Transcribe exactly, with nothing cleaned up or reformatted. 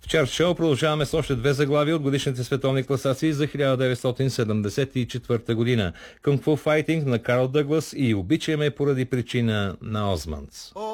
Чарт Шоу продължаваме с още две заглавия от годишните световни класации за хиляда деветстотин седемдесет и четвърта година. Kung Fu Fighting на Карл Дъглас и Обичаме поради причина на Озмандс.